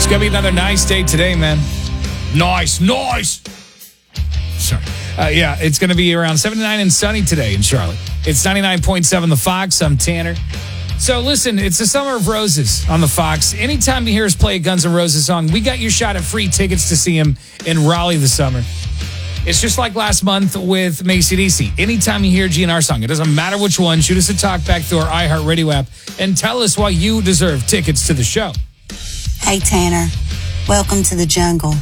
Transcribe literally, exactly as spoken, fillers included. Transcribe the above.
Gonna be another nice day today, man. Nice, nice. Sorry. Uh, yeah, it's gonna be around seventy-nine and sunny today in Charlotte. It's ninety-nine point seven The Fox. I'm Tanner. So listen, it's the Summer of Roses on the Fox. Anytime you hear us play a Guns N' Roses song, we got your shot at free tickets to see him in Raleigh this summer. It's just like last month with Macy D C. Anytime you hear a G N R song, it doesn't matter which one, shoot us a talk back through our iHeartRadio app and tell us why you deserve tickets to the show. Hey, Tanner. Welcome to the jungle.